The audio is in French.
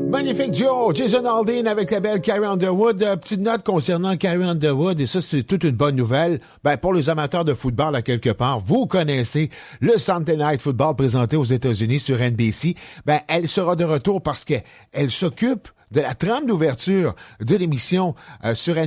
Magnifique duo, Jason Aldean avec la belle Carrie Underwood. Petite note concernant Carrie Underwood, et ça c'est toute une bonne nouvelle. Pour les amateurs de football à quelque part, vous connaissez le Sunday Night Football présenté aux États-Unis sur NBC. Elle sera de retour parce qu'elle s'occupe de la trame d'ouverture de l'émission sur NBC.